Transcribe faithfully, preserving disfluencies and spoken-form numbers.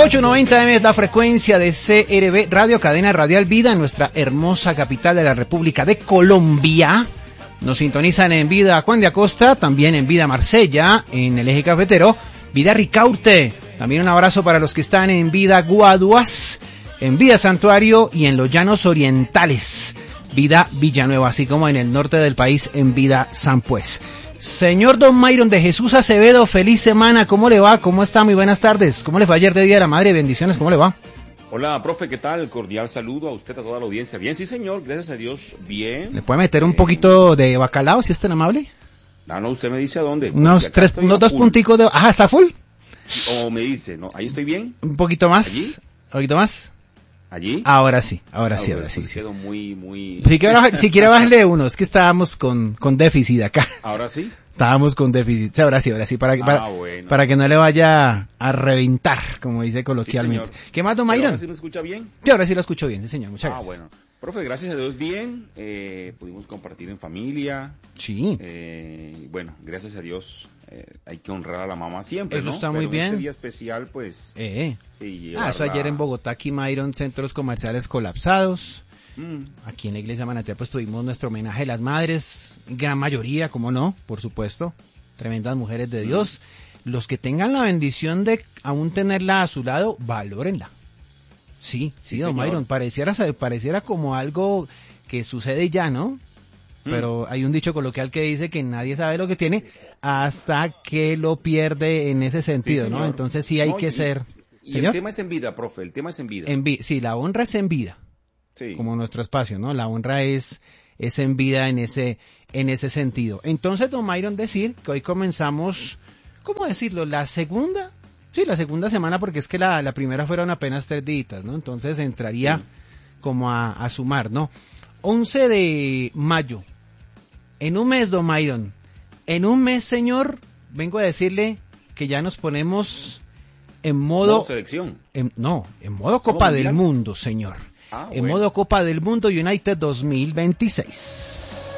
ochocientos noventa eme es la frecuencia de C R B Radio, cadena radial Vida, en nuestra hermosa capital de la República de Colombia. Nos sintonizan en Vida Juan de Acosta, también en Vida Marsella, en el eje cafetero, Vida Ricaurte. También un abrazo para los que están en Vida Guaduas, en Vida Santuario y en los Llanos Orientales, Vida Villanueva, así como en el norte del país, en Vida San Pues. Señor Don Myron de Jesús Acevedo, feliz semana, ¿cómo le va? ¿Cómo está? Muy buenas tardes. ¿Cómo le fue ayer de Día de la Madre? Bendiciones, ¿cómo le va? Hola, profe, ¿qué tal? Cordial saludo a usted, a toda la audiencia. Bien, sí, señor, gracias a Dios, bien. ¿Le puede meter un eh, poquito de bacalao, si es tan amable? No, no, usted me dice a dónde. Unos tres, unos dos punticos de... Ajá, ¿está full? O me dice, ¿no? ¿Ahí estoy bien? Un poquito más. ¿Allí? ¿Un poquito más? ¿Allí? Ahora sí, ahora ah, sí, bueno, ahora sí. Pues sí. quedo muy, muy... Si quiere, baja, si quiere bajarle uno, es que estábamos con, con déficit acá. ¿Ahora sí? Estábamos con déficit, ahora sí, ahora sí, para, ah, para, bueno. para que no le vaya a reventar, como dice coloquialmente. Sí, ¿Qué más, don Myron? ¿Ahora sí me escucha bien? Sí, ahora sí lo escucho bien, sí, señor, muchas ah, gracias. Ah, bueno. Profe, gracias a Dios bien, eh, pudimos compartir en familia. Sí. Eh, bueno, gracias a Dios, eh, hay que honrar a la mamá siempre, Eso ¿no? está Pero muy bien. Este día especial, pues... Eh. Sí, llevarla... Ah, eso ayer en Bogotá, aquí, Myron, centros comerciales colapsados. Mm. Aquí en la iglesia Manantial, pues tuvimos nuestro homenaje a las madres, gran mayoría, como no, por supuesto, tremendas mujeres de Dios. Mm. Los que tengan la bendición de aún tenerla a su lado, valórenla. Sí, sí, sí don señor. Myron, pareciera, pareciera como algo que sucede ya, ¿no? Mm. Pero hay un dicho coloquial que dice que nadie sabe lo que tiene hasta que lo pierde en ese sentido, sí, ¿no? Entonces sí hay no, que y, ser... Y ¿Señor? El tema es en vida, profe, el tema es en vida. En vi sí, la honra es en vida. Sí. Como nuestro espacio, ¿no? La honra es, es en vida en ese, en ese sentido. Entonces, don Myron, decir que hoy comenzamos, ¿cómo decirlo? La segunda, sí, la segunda semana, porque es que la, la primera fueron apenas tres días, ¿no? Entonces entraría sí. como a, a sumar, ¿no? once de mayo. En un mes, don Myron. En un mes, señor, vengo a decirle que ya nos ponemos en modo... ¿Modo selección? En, no, en modo Copa del Mundo, señor. Ah, en bueno. modo Copa del Mundo United dos mil veintiséis.